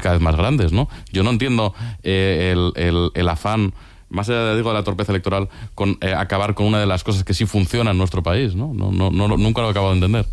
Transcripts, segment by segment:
cada vez más grandes, ¿no? Yo no entiendo el afán, más allá de la torpeza electoral, con acabar con una de las cosas que sí funciona en nuestro país, ¿no? Nunca lo he acabado de entender.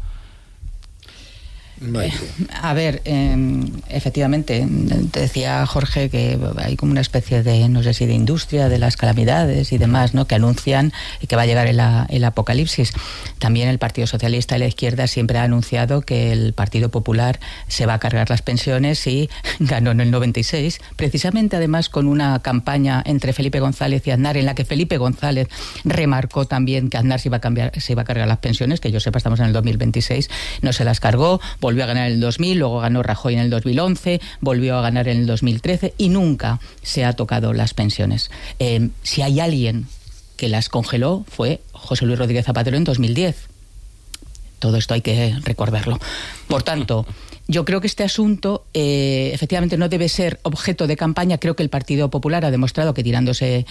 A ver, efectivamente, te decía Jorge que hay como una especie de, no sé si de industria de las calamidades y demás, ¿no?, que anuncian que va a llegar el apocalipsis. También el Partido Socialista y la izquierda siempre ha anunciado que el Partido Popular se va a cargar las pensiones y ganó en el 96, precisamente además con una campaña entre Felipe González y Aznar, en la que Felipe González remarcó también que Aznar se iba a cargar las pensiones, que yo sepa estamos en el 2026, no se las cargó, volvió a ganar en el 2000, luego ganó Rajoy en el 2011, volvió a ganar en el 2013 y nunca se ha tocado las pensiones. Si hay alguien que las congeló fue José Luis Rodríguez Zapatero en 2010. Todo esto hay que recordarlo. Por tanto, yo creo que este asunto efectivamente no debe ser objeto de campaña. Creo que el Partido Popular ha demostrado que tirándose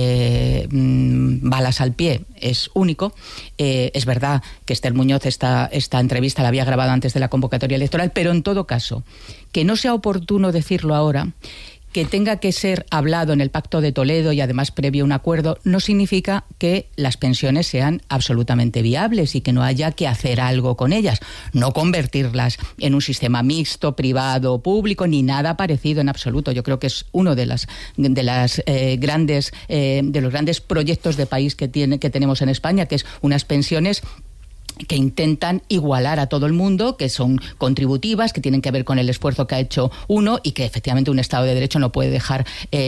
balas al pie es único. Es verdad que Esther Muñoz esta entrevista la había grabado antes de la convocatoria electoral, pero en todo caso, que no sea oportuno decirlo ahora, que tenga que ser hablado en el Pacto de Toledo y además previo un acuerdo, no significa que las pensiones sean absolutamente viables y que no haya que hacer algo con ellas. No convertirlas en un sistema mixto, privado, público, ni nada parecido en absoluto. Yo creo que es uno de los grandes proyectos de país que tenemos en España, que es unas pensiones que intentan igualar a todo el mundo, que son contributivas, que tienen que ver con el esfuerzo que ha hecho uno y que efectivamente un Estado de Derecho no puede dejar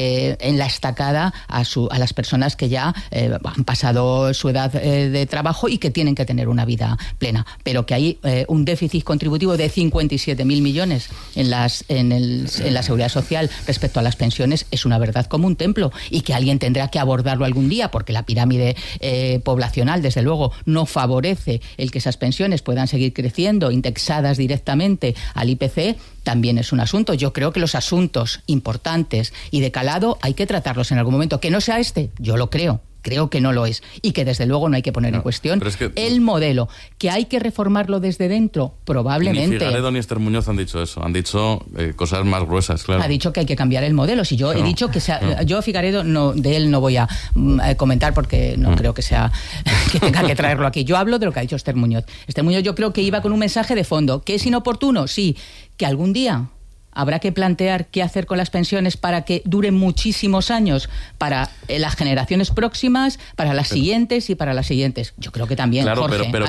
en la estacada a las personas que ya han pasado su edad de trabajo y que tienen que tener una vida plena. Pero que hay un déficit contributivo de 57.000 millones en la Seguridad Social respecto a las pensiones es una verdad como un templo y que alguien tendrá que abordarlo algún día, porque la pirámide poblacional, desde luego, no favorece el que esas pensiones puedan seguir creciendo, indexadas directamente al IPC, también es un asunto. Yo creo que los asuntos importantes y de calado hay que tratarlos en algún momento. Que no sea este, yo lo creo que no lo es, y que desde luego no hay que poner en cuestión el modelo. Que hay que reformarlo desde dentro, probablemente. Ni Figaredo ni Esther Muñoz han dicho eso, han dicho cosas más gruesas, claro. Ha dicho que hay que cambiar el modelo. Si yo he dicho que yo Figaredo de él no voy a comentar porque no creo que sea que tenga que traerlo aquí. Yo hablo de lo que ha dicho Esther Muñoz. Esther Muñoz yo creo que iba con un mensaje de fondo, que es inoportuno, sí, que algún día habrá que plantear qué hacer con las pensiones para que duren muchísimos años para las generaciones próximas, para las siguientes y para las siguientes. Yo creo que también, claro, Jorge, pero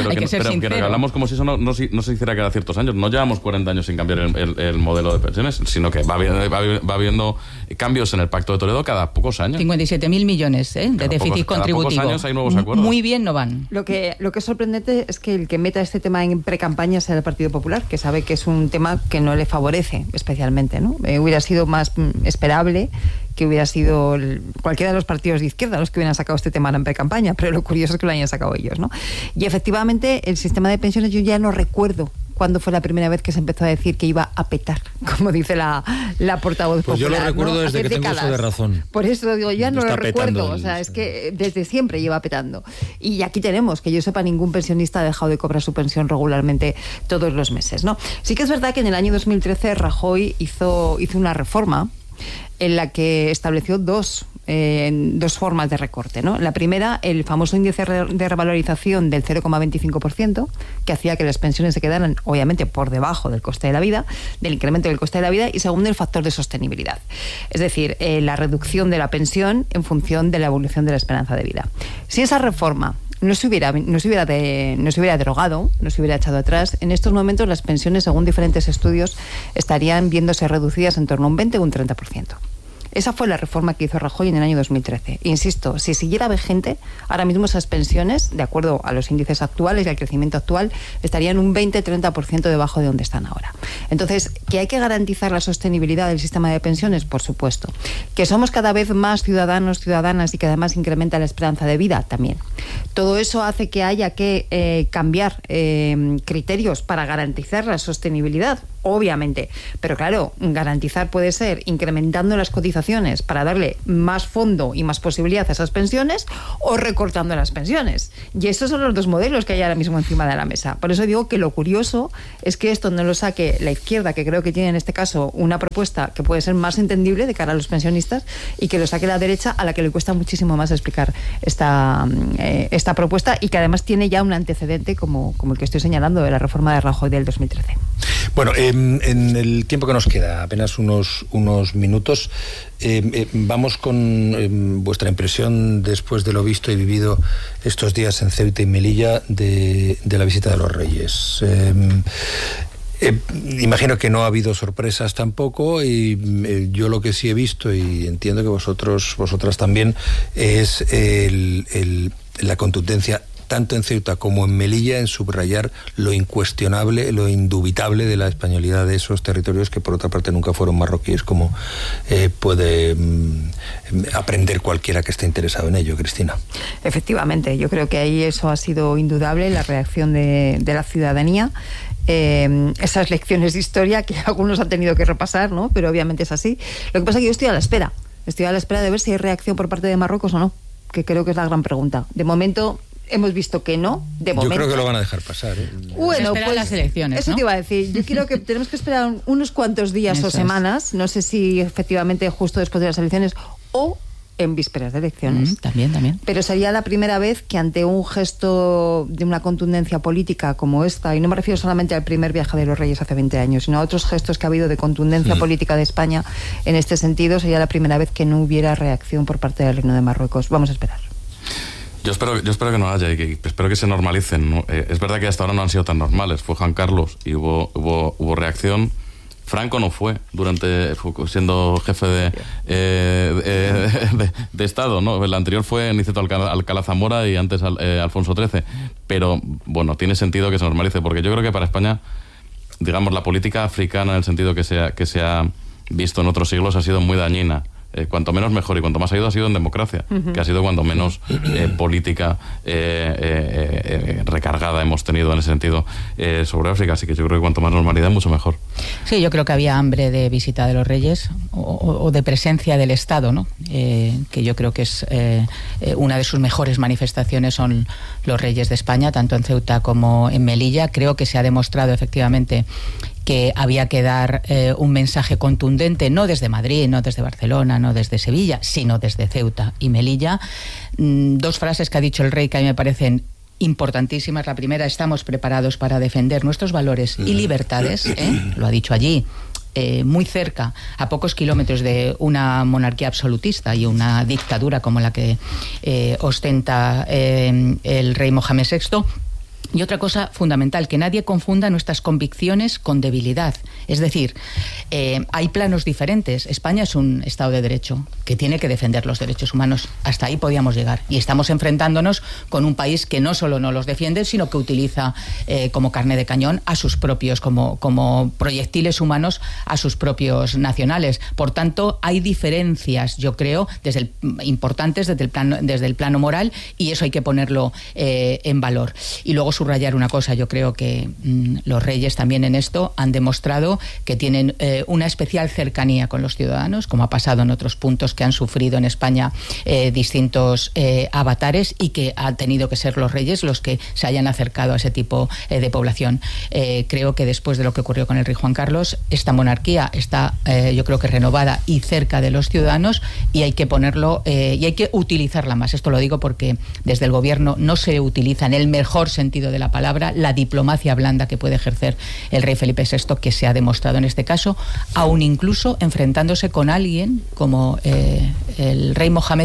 que regalamos como si eso no se hiciera cada ciertos años. No llevamos 40 años sin cambiar el modelo de pensiones, sino que va habiendo cambios en el Pacto de Toledo cada pocos años. 57.000 millones de déficit contributivo. Cada pocos años hay nuevos acuerdos. Muy bien no van. Lo que es sorprendente es que el que meta este tema en precampaña sea el Partido Popular, que sabe que es un tema que no le favorece especialmente, ¿no? Hubiera sido más esperable que hubiera sido cualquiera de los partidos de izquierda los que hubieran sacado este tema en pre-campaña, pero lo curioso es que lo hayan sacado ellos, ¿no? Y efectivamente el sistema de pensiones, yo ya no recuerdo cuándo fue la primera vez que se empezó a decir que iba a petar, como dice la portavoz pues popular. Yo lo recuerdo, ¿no?, desde que tengo uso de razón. Por eso digo, ya no lo recuerdo, o sea, es que desde siempre lleva petando. Y aquí tenemos, que yo sepa, ningún pensionista ha dejado de cobrar su pensión regularmente todos los meses, ¿no? Sí que es verdad que en el año 2013 Rajoy hizo una reforma en la que estableció dos formas de recorte, ¿no? La primera, el famoso índice de revalorización del 0,25%, que hacía que las pensiones se quedaran, obviamente, por debajo del coste de la vida, del incremento del coste de la vida, y segundo, el factor de sostenibilidad. Es decir, la reducción de la pensión en función de la evolución de la esperanza de vida. Si esa reforma no se hubiera derogado, no se hubiera echado atrás, en estos momentos las pensiones, según diferentes estudios, estarían viéndose reducidas en torno a un 20 o un 30%. Esa fue la reforma que hizo Rajoy en el año 2013. Insisto, si siguiera vigente, ahora mismo esas pensiones, de acuerdo a los índices actuales y al crecimiento actual, estarían un 20-30% debajo de donde están ahora. Entonces, ¿que hay que garantizar la sostenibilidad del sistema de pensiones? Por supuesto. ¿Que somos cada vez más ciudadanos, ciudadanas y que además incrementa la esperanza de vida? También. Todo eso hace que haya que cambiar criterios para garantizar la sostenibilidad. obviamente. Pero claro, garantizar puede ser incrementando las cotizaciones para darle más fondo y más posibilidad a esas pensiones, o recortando las pensiones. Y esos son los dos modelos que hay ahora mismo encima de la mesa. Por eso digo que lo curioso es que esto no lo saque la izquierda, que creo que tiene en este caso una propuesta que puede ser más entendible de cara a los pensionistas, y que lo saque la derecha, a la que le cuesta muchísimo más explicar esta propuesta, y que además tiene ya un antecedente como el que estoy señalando de la reforma de Rajoy del 2013. Bueno, en el tiempo que nos queda, apenas unos minutos, vamos con vuestra impresión después de lo visto y vivido estos días en Ceuta y Melilla de la visita de los Reyes. Imagino que no ha habido sorpresas tampoco, y yo lo que sí he visto, y entiendo que vosotras también, es la contundencia tanto en Ceuta como en Melilla en subrayar lo incuestionable, lo indubitable de la españolidad de esos territorios, que por otra parte nunca fueron marroquíes, como puede aprender cualquiera que esté interesado en ello. Cristina. Efectivamente, yo creo que ahí eso ha sido indudable, la reacción de la ciudadanía. Esas lecciones de historia que algunos han tenido que repasar, ¿no? Pero obviamente es así. Lo que pasa es que yo estoy a la espera de ver si hay reacción por parte de Marruecos o no, que creo que es la gran pregunta. De momento hemos visto que no, de momento. Yo creo que lo van a dejar pasar, ¿eh? Bueno, pues las elecciones, eso, ¿no? Te iba a decir. Yo creo que tenemos que esperar unos cuantos días eso o semanas. No sé si efectivamente justo después de las elecciones o en vísperas de elecciones. También. Pero sería la primera vez que ante un gesto de una contundencia política como esta, y no me refiero solamente al primer viaje de los Reyes hace 20 años, sino a otros gestos que ha habido de contundencia política de España en este sentido, sería la primera vez que no hubiera reacción por parte del Reino de Marruecos. Vamos a esperar. Yo espero que no haya, y que espero que se normalicen, ¿no? Es verdad que hasta ahora no han sido tan normales. Fue Juan Carlos y hubo reacción. Franco no fue siendo jefe de Estado, ¿no? El anterior fue Niceto Alcalá Zamora y antes Alfonso XIII. Pero bueno, tiene sentido que se normalice, porque yo creo que para España, digamos, la política africana, en el sentido que se ha visto en otros siglos, ha sido muy dañina. Cuanto menos mejor, y cuanto más ha sido en democracia, que ha sido cuando menos política recargada hemos tenido en ese sentido sobre África. Así que yo creo que cuanto más normalidad, mucho mejor. Sí, yo creo que había hambre de visita de los Reyes o de presencia del Estado, ¿no? Que yo creo que es una de sus mejores manifestaciones son los Reyes de España, tanto en Ceuta como en Melilla. Creo que se ha demostrado efectivamente que había que dar un mensaje contundente, no desde Madrid, no desde Barcelona, no desde Sevilla, sino desde Ceuta y Melilla. Dos frases que ha dicho el rey que a mí me parecen importantísimas. La primera: estamos preparados para defender nuestros valores y libertades, lo ha dicho allí, muy cerca, a pocos kilómetros de una monarquía absolutista y una dictadura como la que ostenta el rey Mohamed VI. Y otra cosa fundamental, que nadie confunda nuestras convicciones con debilidad. Es decir, hay planos diferentes. España es un Estado de Derecho que tiene que defender los derechos humanos. Hasta ahí podíamos llegar. Y estamos enfrentándonos con un país que no solo no los defiende, sino que utiliza como carne de cañón a sus propios, como proyectiles humanos a sus propios nacionales. Por tanto, hay diferencias, yo creo, importantes desde el plano moral, y eso hay que ponerlo en valor. Y luego subrayar una cosa: yo creo que los Reyes también en esto han demostrado que tienen una especial cercanía con los ciudadanos, como ha pasado en otros puntos que han sufrido en España distintos avatares, y que han tenido que ser los Reyes los que se hayan acercado a ese tipo de población. Creo que después de lo que ocurrió con el rey Juan Carlos, esta monarquía está, yo creo que renovada y cerca de los ciudadanos, y hay que ponerlo y hay que utilizarla más. Esto lo digo porque desde el gobierno no se utiliza en el mejor sentido de la palabra la diplomacia blanda que puede ejercer el rey Felipe VI, que se ha demostrado en este caso, aún incluso enfrentándose con alguien como el rey Mohamed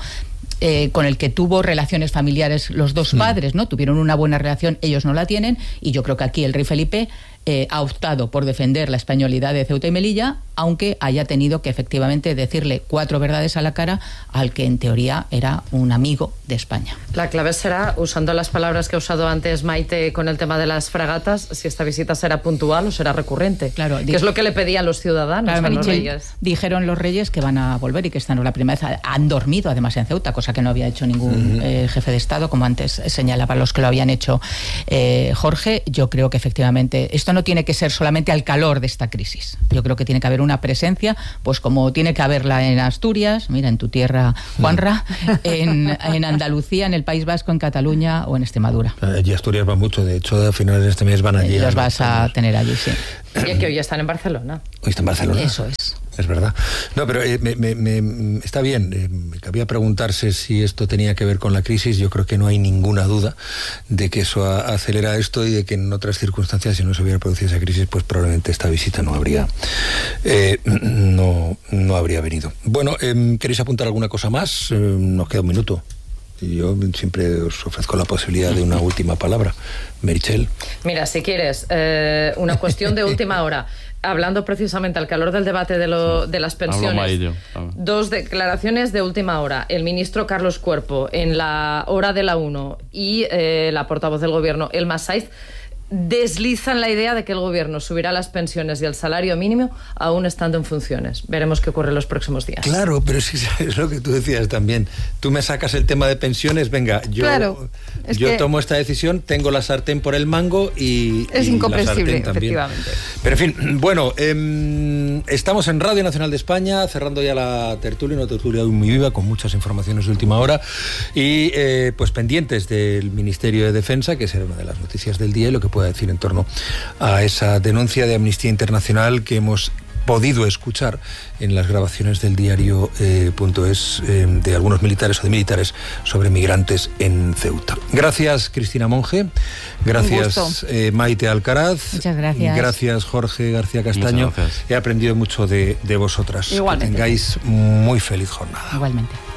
VI, con el que tuvo relaciones familiares los dos padres, ¿no? Tuvieron una buena relación, ellos no la tienen, y yo creo que aquí el rey Felipe ha optado por defender la españolidad de Ceuta y Melilla, aunque haya tenido que efectivamente decirle 4 verdades a la cara al que en teoría era un amigo de España. La clave será, usando las palabras que ha usado antes Maite con el tema de las fragatas, si esta visita será puntual o será recurrente. Claro, que es lo que le pedían los ciudadanos a los Reyes. Dijeron los Reyes que van a volver y que esta no es la primera vez. Han dormido además en Ceuta, cosa que no había hecho ningún jefe de Estado, como antes señalaba los que lo habían hecho Jorge. Yo creo que efectivamente esto no no tiene que ser solamente al calor de esta crisis. Yo creo que tiene que haber una presencia, pues como tiene que haberla en Asturias, mira, en tu tierra, Juanra, en Andalucía, en el País Vasco, en Cataluña o en Extremadura. Allí Asturias va mucho, de hecho a finales de este mes van allí. Los vas a tener allí, sí. Y que hoy están en Barcelona. Hoy está en Barcelona. Eso es. Es verdad. No, pero está bien. Cabía preguntarse si esto tenía que ver con la crisis. Yo creo que no hay ninguna duda de que eso acelera esto y de que en otras circunstancias, si no se hubiera producido esa crisis, pues probablemente esta visita no habría no habría venido. Bueno, ¿queréis apuntar alguna cosa más? Nos queda un minuto. Yo siempre os ofrezco la posibilidad de una última palabra. Meritxell. Mira, si quieres, una cuestión de última hora. Hablando precisamente al calor del debate de las pensiones, dos declaraciones de última hora. El ministro Carlos Cuerpo en la hora de la 1 y la portavoz del gobierno, Elma Saiz, deslizan la idea de que el gobierno subirá las pensiones y el salario mínimo aún estando en funciones. Veremos qué ocurre en los próximos días. Claro, pero es lo que tú decías también. Tú me sacas el tema de pensiones, venga, yo tomo esta decisión, tengo la sartén por el mango y es incomprensible, efectivamente. Pero en fin, bueno, estamos en Radio Nacional de España, cerrando ya la tertulia, una tertulia muy viva, con muchas informaciones de última hora, y pues pendientes del Ministerio de Defensa, que será una de las noticias del día, y lo que pueda decir en torno a esa denuncia de Amnistía Internacional que hemos podido escuchar en las grabaciones del diario.es de algunos militares o de militares sobre migrantes en Ceuta. Gracias, Cristina Monge. Gracias, Maite Alcaraz. Muchas gracias. Gracias, Jorge García Castaño. He aprendido mucho de vosotras. Igualmente. Que tengáis muy feliz jornada. Igualmente.